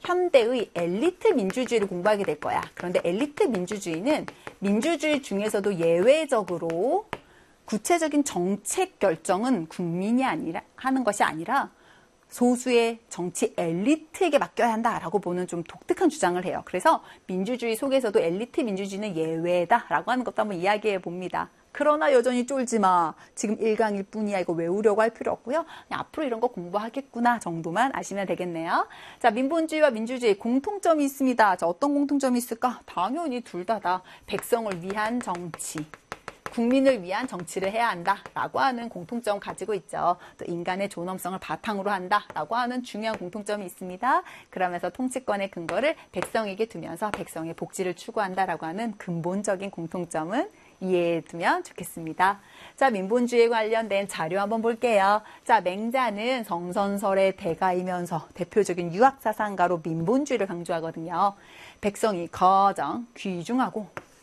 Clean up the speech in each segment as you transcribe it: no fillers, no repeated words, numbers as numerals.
현대의 엘리트 민주주의를 공부하게 될 거야. 그런데 엘리트 민주주의는 민주주의 중에서도 예외적으로 구체적인 정책 결정은 국민이 하는 것이 아니라 소수의 정치 엘리트에게 맡겨야 한다라고 보는 좀 독특한 주장을 해요. 그래서 민주주의 속에서도 엘리트 민주주의는 예외다라고 하는 것도 한번 이야기해 봅니다. 그러나 여전히 쫄지 마. 지금 1강일 뿐이야. 이거 외우려고 할 필요 없고요. 그냥 앞으로 이런 거 공부하겠구나 정도만 아시면 되겠네요. 자, 민본주의와 민주주의 공통점이 있습니다. 자, 어떤 공통점이 있을까? 당연히 둘 다 백성을 위한 정치. 국민을 위한 정치를 해야 한다라고 하는 공통점 가지고 있죠. 또 인간의 존엄성을 바탕으로 한다라고 하는 중요한 공통점이 있습니다. 그러면서 통치권의 근거를 백성에게 두면서 백성의 복지를 추구한다라고 하는 근본적인 공통점은 이해해 두면 좋겠습니다. 자, 민본주의에 관련된 자료 한번 볼게요. 자, 맹자는 성선설의 대가이면서 대표적인 유학사상가로 민본주의를 강조하거든요. 백성이 가장 귀중하고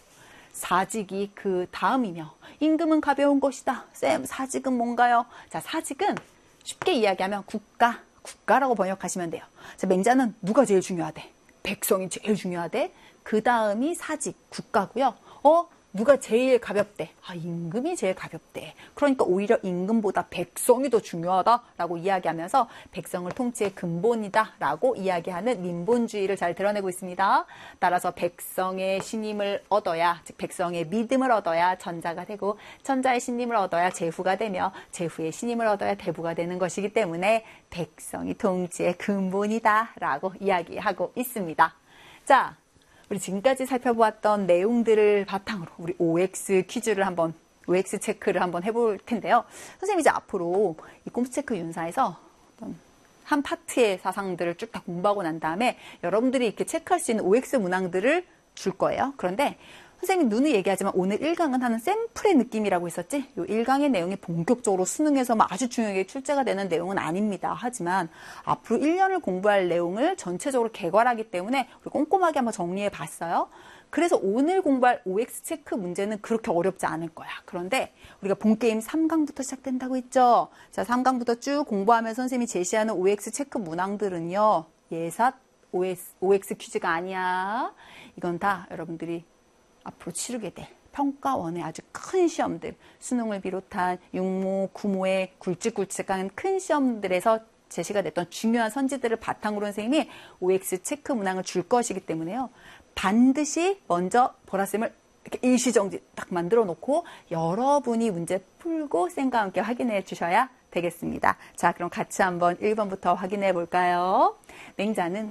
사직이 그 다음이며 임금은 가벼운 것이다. 쌤, 사직은 뭔가요? 자, 사직은 쉽게 이야기하면 국가라고 번역하시면 돼요. 자, 맹자는 누가 제일 중요하대? 백성이 제일 중요하대. 그 다음이 사직, 국가고요. 누가 제일 가볍대? 임금이 제일 가볍대. 그러니까 오히려 임금보다 백성이 더 중요하다라고 이야기하면서 백성을 통치의 근본이다라고 이야기하는 민본주의를 잘 드러내고 있습니다. 따라서 백성의 신임을 얻어야, 즉 백성의 믿음을 얻어야 천자가 되고 천자의 신임을 얻어야 제후가 되며 제후의 신임을 얻어야 대부가 되는 것이기 때문에 백성이 통치의 근본이다라고 이야기하고 있습니다. 자, 우리 지금까지 살펴보았던 내용들을 바탕으로 우리 OX 퀴즈를 OX 체크를 한번 해볼 텐데요. 선생님이 이제 앞으로 이 꼼수체크 윤사에서 어떤 한 파트의 사상들을 쭉 다 공부하고 난 다음에 여러분들이 이렇게 체크할 수 있는 OX 문항들을 줄 거예요. 그런데 선생님이 누누이 얘기하지만 오늘 1강은 하는 샘플의 느낌이라고 했었지? 이 1강의 내용이 본격적으로 수능에서 아주 중요하게 출제가 되는 내용은 아닙니다. 하지만 앞으로 1년을 공부할 내용을 전체적으로 개괄하기 때문에 우리 꼼꼼하게 한번 정리해 봤어요. 그래서 오늘 공부할 OX 체크 문제는 그렇게 어렵지 않을 거야. 그런데 우리가 본게임 3강부터 시작된다고 했죠? 자, 3강부터 쭉 공부하면서 선생님이 제시하는 OX 체크 문항들은요. 예삿 OX 퀴즈가 아니야. 이건 다 여러분들이 앞으로 치르게 될 평가원의 아주 큰 시험들, 수능을 비롯한 육모, 구모의 굵직굵직한 큰 시험들에서 제시가 됐던 중요한 선지들을 바탕으로 선생님이 OX 체크 문항을 줄 것이기 때문에요. 반드시 먼저 보라쌤을 이렇게 일시정지 딱 만들어 놓고 여러분이 문제 풀고 쌤과 함께 확인해 주셔야 되겠습니다. 자, 그럼 같이 한번 1번부터 확인해 볼까요? 맹자는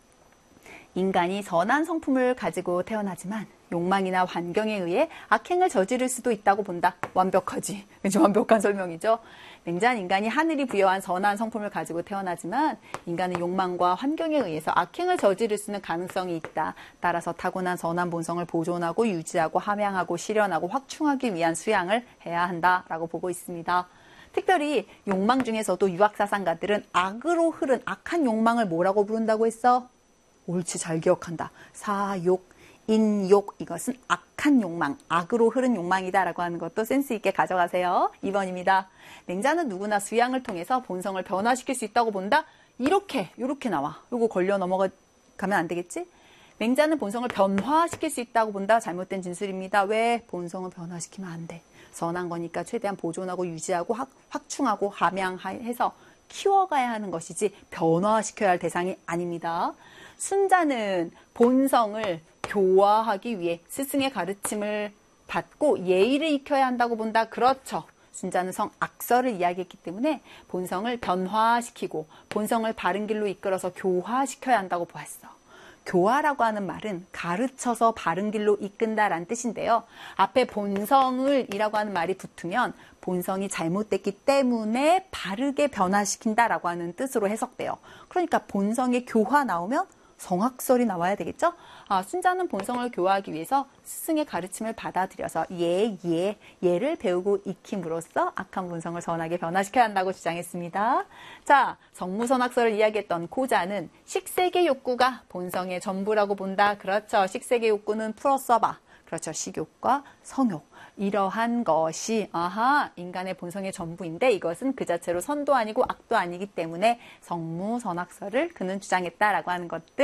인간이 선한 성품을 가지고 태어나지만 욕망이나 환경에 의해 악행을 저지를 수도 있다고 본다. 완벽하지. 그렇죠? 완벽한 설명이죠. 맹자는 인간이 하늘이 부여한 선한 성품을 가지고 태어나지만 인간은 욕망과 환경에 의해서 악행을 저지를 수 있는 가능성이 있다. 따라서 타고난 선한 본성을 보존하고 유지하고 함양하고 실현하고 확충하기 위한 수양을 해야 한다라고 보고 있습니다. 특별히 욕망 중에서도 유학사상가들은 악으로 흐른 악한 욕망을 뭐라고 부른다고 했어? 옳지, 잘 기억한다. 사욕, 인욕, 이것은 악한 욕망, 악으로 흐른 욕망이다라고 하는 것도 센스 있게 가져가세요. 2번입니다. 맹자는 누구나 수양을 통해서 본성을 변화시킬 수 있다고 본다? 이렇게 나와. 요거 걸려 넘어가면 안 되겠지? 맹자는 본성을 변화시킬 수 있다고 본다? 잘못된 진술입니다. 왜? 본성을 변화시키면 안 돼. 선한 거니까 최대한 보존하고 유지하고 확충하고 함양해서 키워가야 하는 것이지 변화시켜야 할 대상이 아닙니다. 순자는 본성을 교화하기 위해 스승의 가르침을 받고 예의를 익혀야 한다고 본다. 그렇죠. 순자는 성악설을 이야기했기 때문에 본성을 변화시키고 본성을 바른 길로 이끌어서 교화시켜야 한다고 보았어. 교화라고 하는 말은 가르쳐서 바른 길로 이끈다라는 뜻인데요. 앞에 본성을 이라고 하는 말이 붙으면 본성이 잘못됐기 때문에 바르게 변화시킨다라고 하는 뜻으로 해석돼요. 그러니까 본성의 교화 나오면 성악설이 나와야 되겠죠? 순자는 본성을 교화하기 위해서 스승의 가르침을 받아들여서 예를 배우고 익힘으로써 악한 본성을 선하게 변화시켜야 한다고 주장했습니다. 자, 성무선악설을 이야기했던 고자는 식색의 욕구가 본성의 전부라고 본다. 그렇죠. 식색의 욕구는 풀어 써봐. 그렇죠. 식욕과 성욕. 이러한 것이 인간의 본성의 전부인데 이것은 그 자체로 선도 아니고 악도 아니기 때문에 성무선악설을 그는 주장했다라고 하는 것들